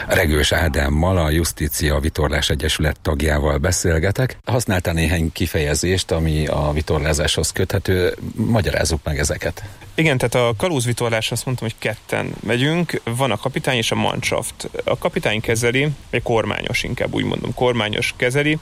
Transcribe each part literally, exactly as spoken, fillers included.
Regős Ádámmal, a Justícia Vitorlás Egyesület tagjával beszélgetek. Használtál néhány kifejezést, ami a vitorlázáshoz köthető. Magyarázzuk meg ezeket. Igen, tehát a kalózvitorlás, azt mondtam, hogy ketten megyünk, van a kapitány és a mannschaft. A kapitány kezeli, vagy kormányos inkább úgy mondom, kormányos kezeli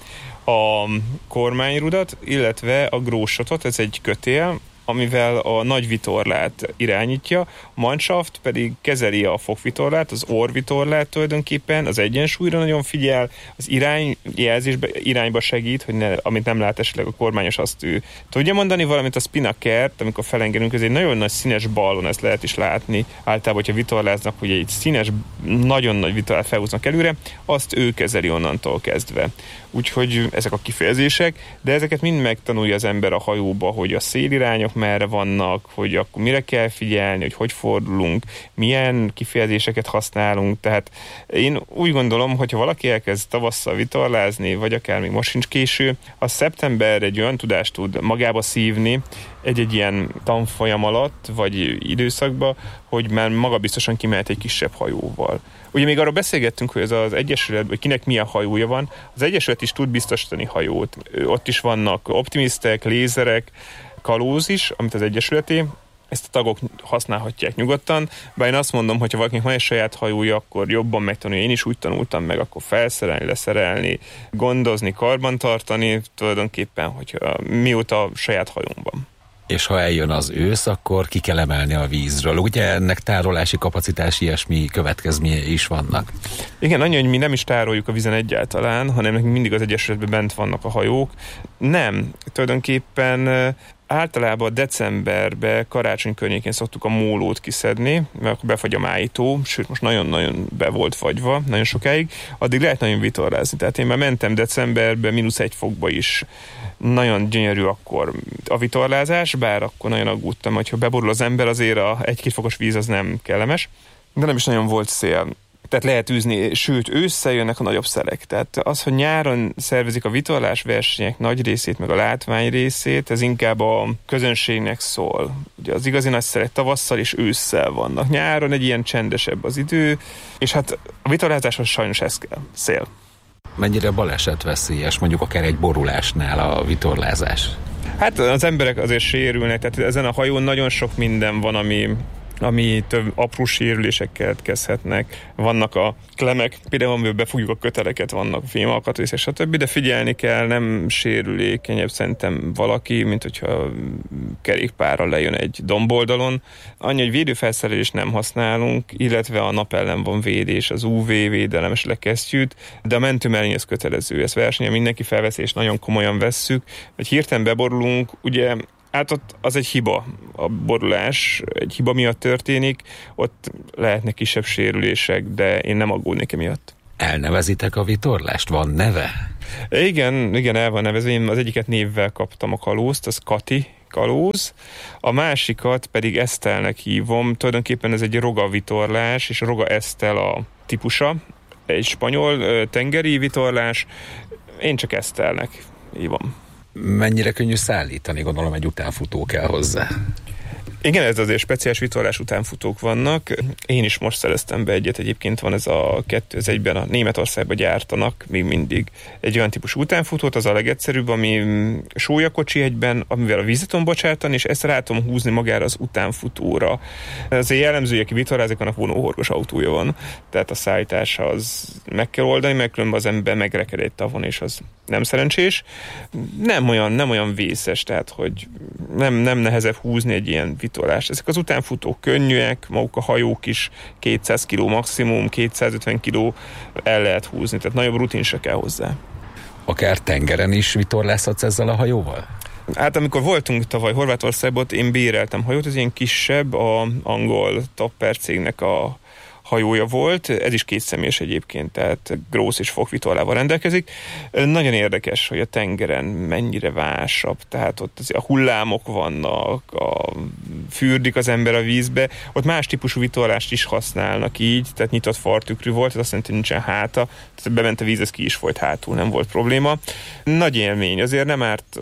a kormányrudat, illetve a grósotot, ez egy kötél, amivel a nagy vitorlát irányítja, a mannschaft pedig kezeli a fogvitorlát, az orrvitorlát tulajdonképpen, az egyensúlyra nagyon figyel, az irányjelzésbe, irányba segít, hogy ne, amit nem lát esetleg a kormányos, azt ő tudja mondani, valamint a spinakert, amikor felengedünk, ez egy nagyon nagy színes ballon, ezt lehet is látni, általában, hogyha vitorláznak, hogy egy színes, nagyon nagy vitorlát felhúznak előre, azt ő kezeli onnantól kezdve. Úgyhogy ezek a kifejezések, de ezeket mind megtanulja az ember a hajóba, hogy a szélirányok merre vannak, hogy akkor mire kell figyelni, hogy hogy fordulunk, milyen kifejezéseket használunk. Tehát én úgy gondolom, hogyha valaki elkezd tavasszal vitorlázni, vagy akár még most sincs késő, a szeptemberre egy olyan tudást tud magába szívni, egy-egy ilyen tanfolyam alatt, vagy időszakban, hogy már magabiztosan kimehet egy kisebb hajóval. Ugye még arról beszélgettünk, hogy ez az Egyesület, hogy kinek milyen hajója van, az Egyesület is tud biztosítani hajót. Ott is vannak optimistek, lézerek, kalóz is, amit az Egyesületé, ezt a tagok használhatják nyugodtan, bár én azt mondom, hogy ha valakinek van egy saját hajója, akkor jobban megtanulja. Én is úgy tanultam meg, akkor felszerelni, leszerelni, gondozni, karbantartani, tulajdonképpen, hogyha mióta saját hajómban. És ha eljön az ősz, akkor ki kell emelni a vízről. Ugye ennek tárolási kapacitás, ilyesmi következményei is vannak. Igen, annyi, hogy mi nem is tároljuk a vízen egyáltalán, hanem nekünk mindig az Egyesületben bent vannak a hajók. Nem, tulajdonképpen általában decemberben, karácsony környékén szoktuk a mólót kiszedni, mert akkor befagy a májtó, sőt most nagyon-nagyon be volt fagyva, nagyon sokáig, addig lehet nagyon vitorlázni. Tehát én már mentem decemberben mínusz egy fokba is. Nagyon gyönyörű akkor a vitorlázás, bár akkor nagyon aggódtam, hogy ha beborul az ember, azért a egy-két fokos víz az nem kellemes, de nem is nagyon volt szél. Tehát lehet űzni, sőt, ősszel jönnek a nagyobb szelek. Tehát az, hogy nyáron szervezik a vitorlás versenyek nagy részét, meg a látvány részét, ez inkább a közönségnek szól. Ugye az igazi nagy szelek tavasszal és ősszel vannak. Nyáron egy ilyen csendesebb az idő, és hát a vitorlázáshoz sajnos ez kell, szél. Mennyire balesetveszélyes, mondjuk akár egy borulásnál a vitorlázás? Hát az emberek azért sérülnek, tehát ezen a hajón nagyon sok minden van, ami... ami több apró sérülésekkel kezdhetnek. Vannak a klemek, például amivel befogjuk a köteleket, vannak fémalkatrészek, stb., de figyelni kell, nem sérülékenyebb szerintem valaki, mint hogyha kerékpárral lejön egy domboldalon. Annyi, hogy védőfelszerelést nem használunk, illetve a nap ellen van védés, az ú vé védelem, esetleg kesztyűt, de a mentőmellény ez kötelező. Ez versenyen mindenki felveszi, és nagyon komolyan vesszük. Hogy hirtelen beborulunk, ugye hát ott az egy hiba, a borulás egy hiba miatt történik, ott lehetnek kisebb sérülések, de én nem aggódnék emiatt. Elnevezitek a vitorlást? Van neve? Igen, igen, el van nevezve. Én az egyiket névvel kaptam a kalózt, az Kati kalóz, a másikat pedig Esztelnek hívom. Tulajdonképpen ez egy roga vitorlás, és a roga Esztel a típusa, egy spanyol tengeri vitorlás, én csak Esztelnek hívom. Mennyire könnyű szállítani? Gondolom egy utánfutó kell hozzá. Igen, ez azért speciális vitorlás utánfutók vannak. Én is most szereztem be egyet, egyébként van ez a kettő, ez egyben a Németországban gyártanak még mindig egy olyan típusú utánfutót, az a legegyszerűbb, ami sólyakocsi egyben, amivel a vízet tudom bocsátani, és ezt rá tudom húzni magára az utánfutóra. Azért jellemző, aki vitorlázik, annak vonóhorgos autója van, tehát a szállítása az meg kell oldani, mert különben az ember megreked egy tavon, és az nem szerencsés. Nem olyan, nem olyan vészes, tehát hogy nem, nem nehezebb húzni egy ilyen vitorlást. Ezek az utánfutók könnyűek, maguk a hajók is kétszáz kiló maximum, kétszázötven kiló el lehet húzni, tehát nagyobb rutin se kell hozzá. Akár tengeren is vitorlázhatsz ezzel a hajóval? Hát amikor voltunk tavaly Horvátországban, én béreltem hajót, ez ilyen kisebb, a angol Tapper cégnek a hajója volt, ez is kétszemélyes egyébként, tehát grósz és fogvitorlával rendelkezik. Nagyon érdekes, hogy a tengeren mennyire vásabb, tehát ott a hullámok vannak, a fürdik az ember a vízbe, ott más típusú vitorlást is használnak így, tehát nyitott fartükrű volt, ez azt jelenti, hogy nincsen háta, tehát bement a víz, ez ki is folyt hátul, nem volt probléma. Nagy élmény, azért nem árt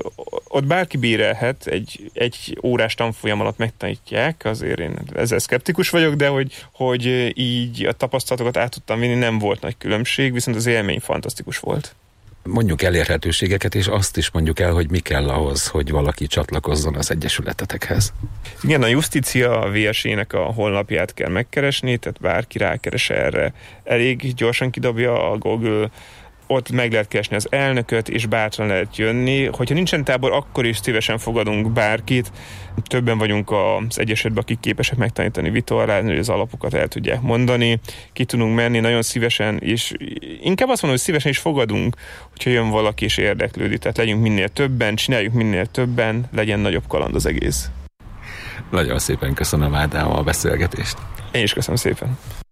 ott bárki bérelhet, egy, egy órás tanfolyam alatt megtanítják, azért én ezzel szkeptikus vagyok, de hogy, hogy így a tapasztalatokat át tudtam vinni, nem volt nagy különbség, viszont az élmény fantasztikus volt. Mondjuk elérhetőségeket, és azt is mondjuk el, hogy mi kell ahhoz, hogy valaki csatlakozzon az egyesületetekhez. Igen, a Justícia vé es é-nek a honlapját kell megkeresni, tehát bárki rákeres erre. Elég gyorsan kidobja a Google, ott meg lehet keresni az elnököt, és bátran lehet jönni. Hogyha nincsen tábor, akkor is szívesen fogadunk bárkit. Többen vagyunk az egyesületben, akik képesek megtanítani vitorlázni, hogy az alapokat el tudják mondani. Ki tudunk menni nagyon szívesen, és inkább azt mondom, hogy szívesen is fogadunk, hogyha jön valaki és érdeklődik. Tehát legyünk minél többen, csináljuk minél többen, legyen nagyobb kaland az egész. Nagyon szépen köszönöm, Ádám, a beszélgetést. Én is köszönöm szépen.